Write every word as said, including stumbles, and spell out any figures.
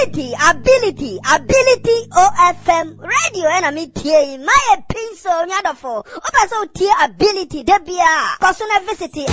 ability, ability, ability O F M radio and me tie my pencil nyadofo. Opa so tie ability debia. Kosuna visit